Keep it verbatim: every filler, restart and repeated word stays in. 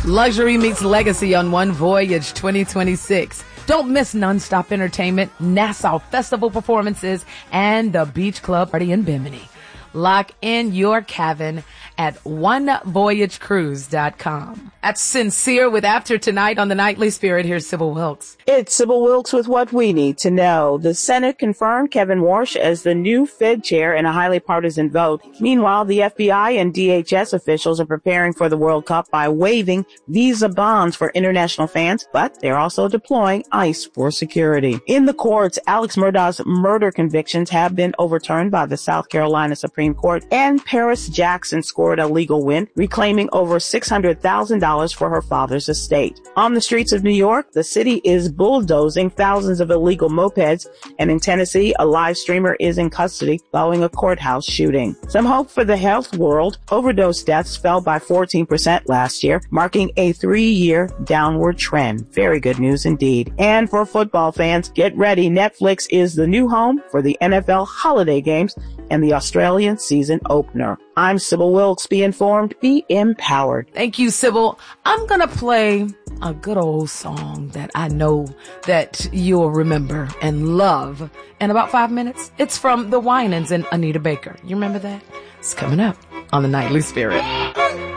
Luxury meets legacy on One Voyage twenty twenty-six. Don't miss nonstop entertainment, Nassau Festival performances, and the Beach Club party in Bimini. Lock in your cabin at one voyage cruise dot com. That's Sincere with After Tonight on the Nightly Spirit. Here's Sybil Wilkes. It's Sybil Wilkes with what we need to know. The Senate confirmed Kevin Warsh as the new Fed chair in a highly partisan vote. Meanwhile, the F B I and D H S officials are preparing for the World Cup by waiving visa bonds for international fans, but they're also deploying ICE for security. In the courts, Alex Murdaugh's murder convictions have been overturned by the South Carolina Supreme Court, and Paris Jackson scored a legal win, reclaiming over six hundred thousand dollars for her father's estate. On the streets of New York, the city is bulldozing thousands of illegal mopeds, and in Tennessee, a live streamer is in custody following a courthouse shooting. Some hope for the health world. Overdose deaths fell by fourteen percent last year, marking a three-year downward trend. Very good news indeed. And for football fans, get ready. Netflix is the new home for the N F L holiday games and the Australian season opener. I'm Sybil Wilkes. Be informed, be empowered. Thank you, Sybil. I'm going to play a good old song that I know that you'll remember and love in about five minutes. It's from the Winans and Anita Baker. You remember that? It's coming up on the Nightly Spirit.